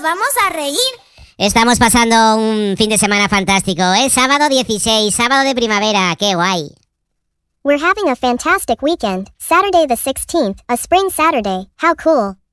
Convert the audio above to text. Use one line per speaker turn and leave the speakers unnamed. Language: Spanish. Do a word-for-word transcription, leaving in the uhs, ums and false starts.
vamos a reír.
Estamos pasando un fin de semana fantástico. Es sábado dieciséis, sábado de primavera. ¡Qué guay!
We're having a fantastic weekend. Saturday the sixteenth, a spring Saturday. How cool.